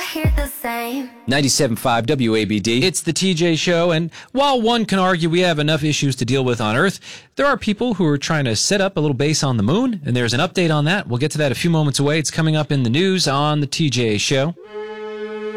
hear the same. 97.5 WABD. It's the TJ Show, and while one can argue we have enough issues to deal with on Earth, there are people who are trying to set up a little base on the moon, and there's an update on that. We'll get to that a few moments away. It's coming up in the news on the TJ Show.